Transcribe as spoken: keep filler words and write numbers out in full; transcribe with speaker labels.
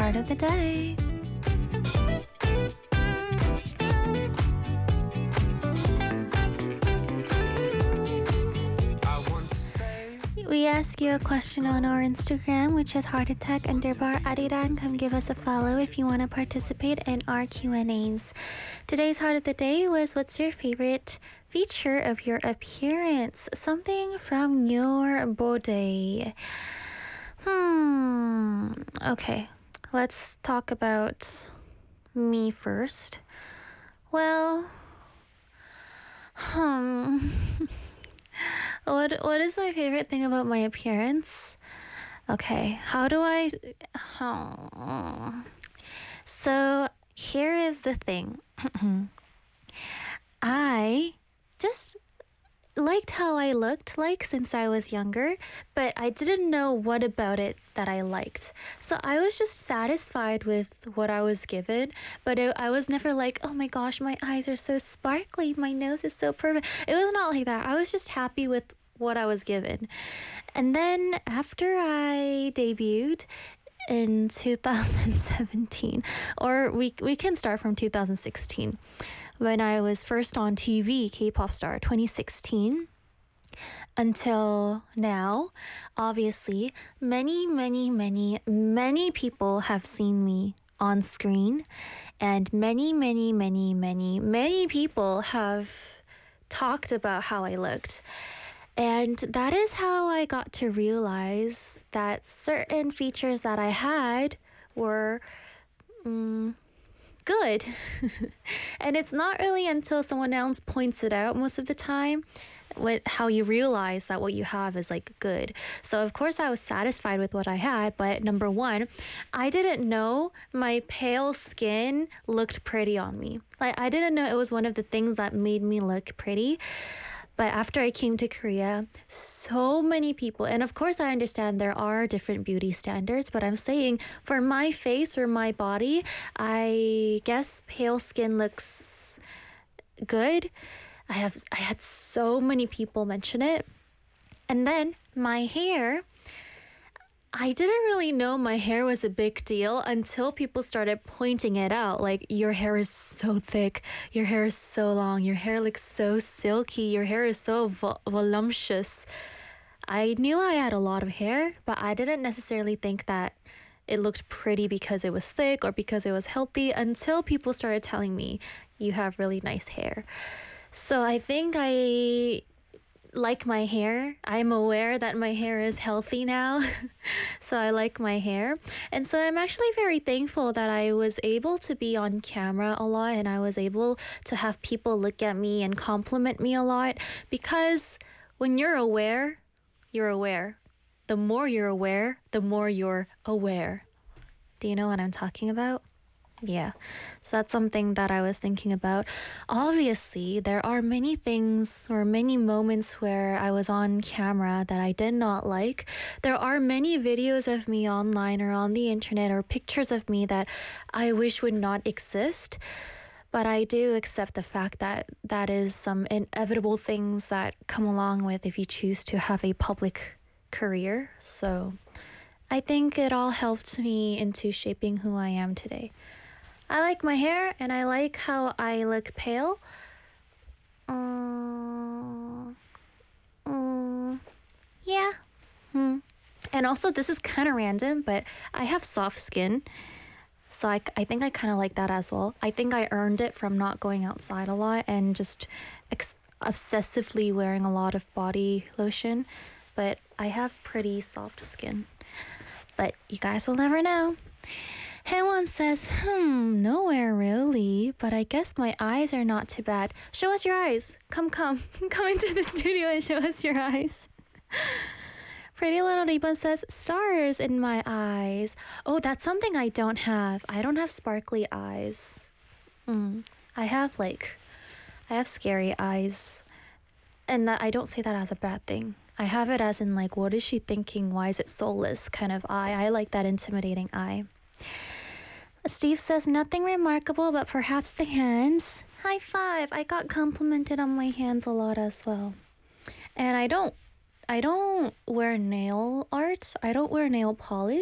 Speaker 1: Heart of the Day. We ask you a question on our Instagram, which is heart attack underbar Arirang. Come give us a follow if you want to participate in our Q and A's. Today's Heart of the Day was, what's your favorite feature of your appearance? Something from your body. Hmm. Okay. Let's talk about me first. Well, hmm. What what is my favorite thing about my appearance? Okay, how do I... Oh. So here is the thing. I just liked how I looked like since I was younger, but I didn't know what about it that I liked. So I was just satisfied with what I was given, but it, I was never like, oh my gosh, my eyes are so sparkly, my nose is so perfect. It was not like that. I was just happy with what I was given. And then after I debuted in two thousand seventeen, or we we can start from two thousand sixteen, when I was first on T V, K-pop star, twenty sixteen, until now, obviously, many, many, many, many people have seen me on screen, and many, many, many, many, many people have talked about how I looked. And that is how I got to realize that certain features that I had were um, good. And it's not really until someone else points it out most of the time what, how you realize that what you have is like good. So of course I was satisfied with what I had, but number one, I didn't know my pale skin looked pretty on me. Like I didn't know it was one of the things that made me look pretty. But after I came to Korea, so many people, and of course I understand there are different beauty standards, but I'm saying for my face or my body, I guess pale skin looks good. I have I had so many people mention it. And then my hair, I didn't really know my hair was a big deal until people started pointing it out. Like, your hair is so thick, your hair is so long, your hair looks so silky, your hair is so vo- voluptuous. I knew I had a lot of hair, but I didn't necessarily think that it looked pretty because it was thick or because it was healthy until people started telling me, you have really nice hair. So I think I like my hair. I'm aware that my hair is healthy now. So I like my hair. And so I'm actually very thankful that I was able to be on camera a lot and I was able to have people look at me and compliment me a lot, because when you're aware, you're aware. The more you're aware, the more you're aware. Do you know what I'm talking about? Yeah, so that's something that I was thinking about. Obviously, there are many things or many moments where I was on camera that I did not like. There are many videos of me online or on the internet or pictures of me that I wish would not exist. But I do accept the fact that that is some inevitable things that come along with if you choose to have a public career. So I think it all helped me into shaping who I am today. I like my hair and I like how I look pale. Um, um, yeah. Hmm. And also, this is kind of random, but I have soft skin. So I, I think I kind of like that as well. I think I earned it from not going outside a lot and just ex- obsessively wearing a lot of body lotion. But I have pretty soft skin. But you guys will never know. Haewon says, hmm, nowhere really, but I guess my eyes are not too bad. Show us your eyes. Come, come. Come into the studio and show us your eyes. Pretty Little Ribbon says, stars in my eyes. Oh, that's something I don't have. I don't have sparkly eyes. Mm. I have, like, I have scary eyes. And that I don't say that as a bad thing. I have it as in, like, what is she thinking? Why is it soulless kind of eye? I like that intimidating eye. Steve says, nothing remarkable, but perhaps the hands. High five. I got complimented on my hands a lot as well. And I don't, I don't wear nail art. I don't wear nail polish.